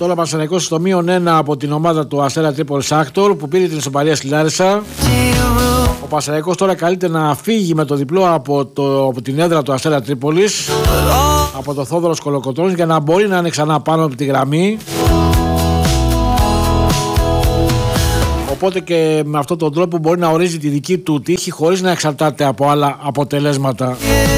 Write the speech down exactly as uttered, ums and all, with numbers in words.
Τώρα Πανσεραϊκός στο μείον ένα από την ομάδα του Αστέρα Τρίπολης Άκτορ που πήρε την ισοπαλία στη Λάρισα. Ο Πανσεραϊκός τώρα καλείται να φύγει με το διπλό από, το, από την έδρα του Αστέρα Τρίπολης, από το Θόδωρος Κολοκοτρώνης, για να μπορεί να είναι ξανά πάνω από τη γραμμή. Οπότε και με αυτόν τον τρόπο μπορεί να ορίζει τη δική του τύχη χωρίς να εξαρτάται από άλλα αποτελέσματα.